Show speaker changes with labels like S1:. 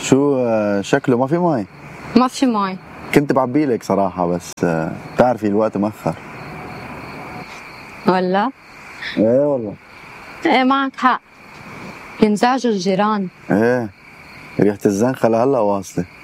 S1: شو شكله ما في مي؟
S2: ما في مي.
S1: كنت بعبيلك صراحة بس بتعرفي الوقت مأخر.
S2: ولا؟
S1: ايه والله.
S2: ايه معك حق، ينزعجوا الجيران.
S1: ايه ريحة الزنخة لهلا واصلة.